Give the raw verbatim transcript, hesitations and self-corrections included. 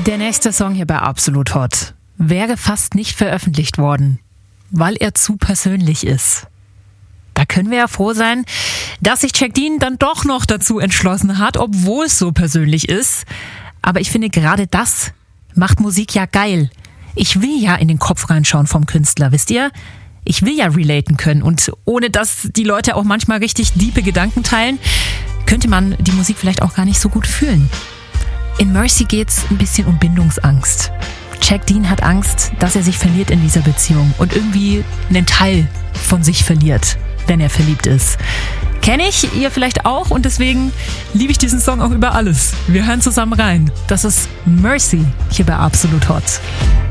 Der nächste Song hier bei Absolut Hot wäre fast nicht veröffentlicht worden, weil er zu persönlich ist. Da können wir ja froh sein, dass sich Jack Dean dann doch noch dazu entschlossen hat, obwohl es so persönlich ist. Aber ich finde, gerade das macht Musik ja geil. Ich will ja in den Kopf reinschauen vom Künstler, wisst ihr? Ich will ja relaten können und ohne dass die Leute auch manchmal richtig diepe Gedanken teilen, könnte man die Musik vielleicht auch gar nicht so gut fühlen. In Mercy geht's ein bisschen um Bindungsangst. Jack Dean hat Angst, dass er sich verliert in dieser Beziehung und irgendwie einen Teil von sich verliert, wenn er verliebt ist. Kenne ich, ihr vielleicht auch, und deswegen liebe ich diesen Song auch über alles. Wir hören zusammen rein. Das ist Mercy hier bei Absolut Hot.